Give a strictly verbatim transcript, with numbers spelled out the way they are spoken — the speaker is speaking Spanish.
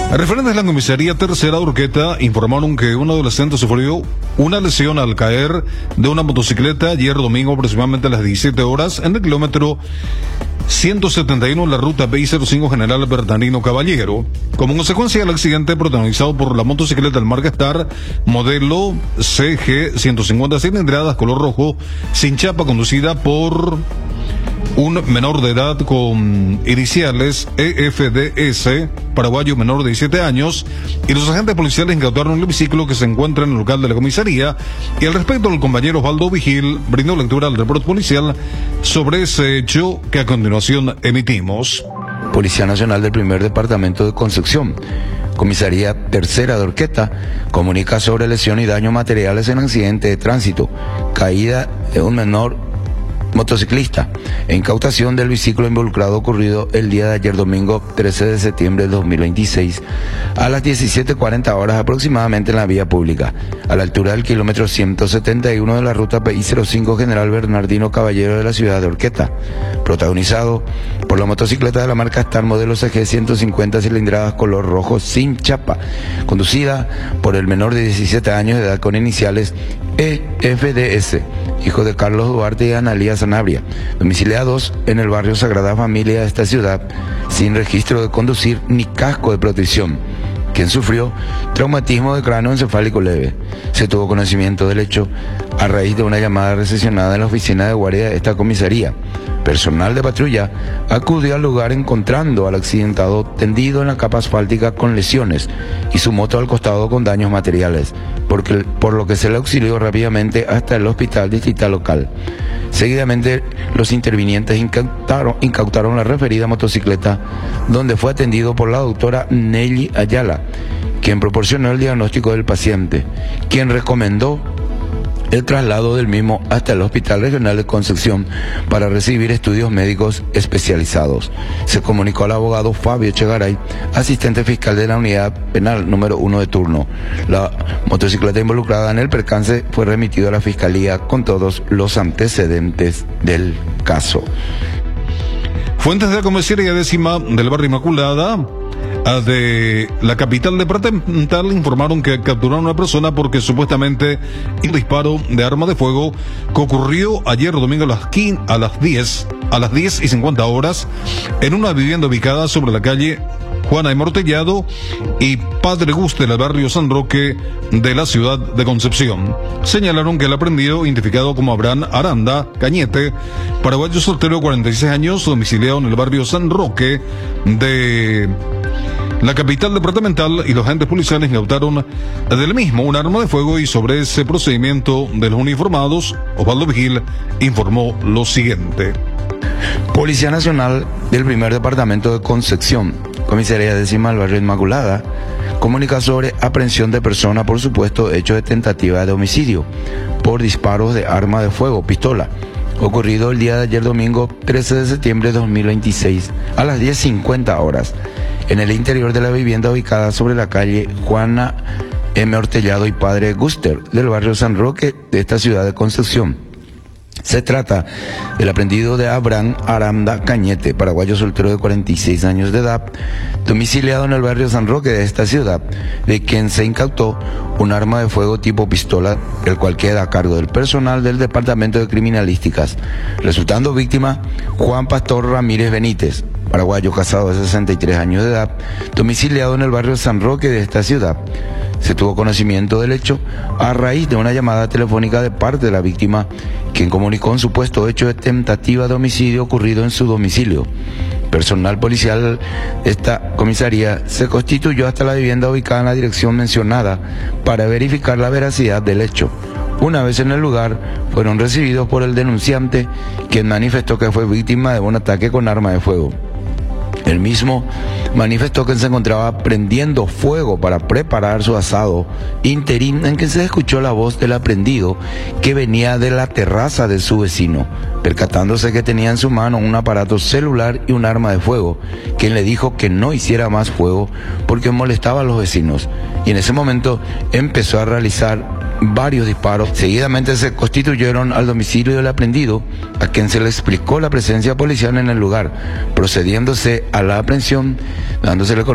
Referentes de la comisaría tercera de Urqueta informaron que un adolescente sufrió una lesión al caer de una motocicleta ayer domingo aproximadamente a las diecisiete horas en el kilómetro ciento setenta y uno en la ruta B I cero cinco General Bernardino Caballero, como consecuencia del accidente protagonizado por la motocicleta del marca Star, modelo C G ciento cincuenta cilindradas, color rojo, sin chapa, conducida por un menor de edad con iniciales E F D S, paraguayo menor de diecisiete años, y los agentes policiales incautaron el biciclo que se encuentra en el local de la comisaría. Y al respecto, el compañero Osvaldo Vigil brindó lectura al reporte policial sobre ese hecho que a continuación emitimos. Policía Nacional del Primer Departamento de Concepción, Comisaría Tercera de Urqueta, comunica sobre lesión y daños materiales en accidente de tránsito, caída de un menor motociclista e incautación del vehículo involucrado ocurrido el día de ayer domingo trece de septiembre de dos mil veintiséis a las diecisiete cuarenta horas aproximadamente en la vía pública, a la altura del kilómetro ciento setenta y uno de la ruta B I cero cinco General Bernardino Caballero de la ciudad de Urqueta, protagonizado por la motocicleta de la marca Star modelo C G ciento cincuenta cilindradas color rojo sin chapa, conducida por el menor de diecisiete años de edad con iniciales E F D S, hijo de Carlos Duarte y Analía Sanabria, domiciliados en el barrio Sagrada Familia de esta ciudad, sin registro de conducir ni casco de protección, quien sufrió traumatismo de cráneo encefálico leve. Se tuvo conocimiento del hecho a raíz de una llamada recepcionada en la oficina de guardia de esta comisaría. Personal de patrulla acudió al lugar encontrando al accidentado tendido en la capa asfáltica con lesiones y su moto al costado con daños materiales, porque, por lo que se le auxilió rápidamente hasta el hospital distrital local. Seguidamente, los intervinientes incautaron, incautaron la referida motocicleta, donde fue atendido por la doctora Nelly Ayala, quien proporcionó el diagnóstico del paciente, quien recomendó el traslado del mismo hasta el Hospital Regional de Concepción para recibir estudios médicos especializados. Se comunicó al abogado Fabio Chegaray, asistente fiscal de la unidad penal número uno de turno. La motocicleta involucrada en el percance fue remitida a la fiscalía con todos los antecedentes del caso. Fuentes de la comisaría décima del barrio Inmaculada de la capital departamental informaron que capturaron a una persona porque supuestamente un disparo de arma de fuego que ocurrió ayer domingo a las quince, a las diez, a las diez y cincuenta horas en una vivienda ubicada sobre la calle Juana Emortellado y Padre Guste del barrio San Roque de la ciudad de Concepción. Señalaron que el aprendido, identificado como Abraham Aranda Cañete, paraguayo soltero, cuarenta y seis años, domiciliado en el barrio San Roque de la capital departamental, y los agentes policiales incautaron del mismo un arma de fuego. Y sobre ese procedimiento de los uniformados, Osvaldo Vigil informó lo siguiente. Policía Nacional del Primer Departamento de Concepción, Comisaría décima del barrio Inmaculada, comunica sobre aprehensión de persona por supuesto hecho de tentativa de homicidio por disparos de arma de fuego, pistola, ocurrido el día de ayer domingo trece de septiembre de dos mil veintiséis a las diez cincuenta horas en el interior de la vivienda ubicada sobre la calle Juana M. Hortellado y Padre Guster del barrio San Roque de esta ciudad de Concepción. Se trata del aprendido de Abraham Aranda Cañete, paraguayo soltero de cuarenta y seis años de edad, domiciliado en el barrio San Roque de esta ciudad, de quien se incautó un arma de fuego tipo pistola, el cual queda a cargo del personal del Departamento de Criminalísticas, resultando víctima Juan Pastor Ramírez Benítez, paraguayo casado de sesenta y tres años de edad, domiciliado en el barrio San Roque de esta ciudad. Se tuvo conocimiento del hecho a raíz de una llamada telefónica de parte de la víctima, quien comunicó un supuesto hecho de tentativa de homicidio ocurrido en su domicilio. Personal policial de esta comisaría se constituyó hasta la vivienda ubicada en la dirección mencionada para verificar la veracidad del hecho. Una vez en el lugar, fueron recibidos por el denunciante, quien manifestó que fue víctima de un ataque con arma de fuego. El mismo manifestó que se encontraba prendiendo fuego para preparar su asado, interín en que se escuchó la voz del aprendido que venía de la terraza de su vecino, percatándose que tenía en su mano un aparato celular y un arma de fuego, quien le dijo que no hiciera más fuego porque molestaba a los vecinos, y en ese momento empezó a realizar varios disparos. Seguidamente se constituyeron al domicilio del aprendido, a quien se le explicó la presencia policial en el lugar, procediéndose a la aprehensión, dándosele